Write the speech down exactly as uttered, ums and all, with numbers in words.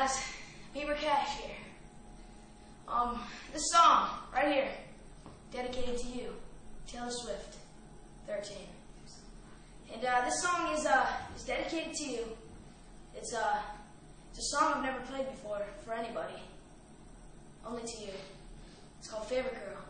guys, Paper Cash here. Um, this song right here, dedicated to you, Taylor Swift, thirteen. And uh, this song is uh is dedicated to you. It's uh it's a song I've never played before for anybody, only to you. It's called Favorite Girl.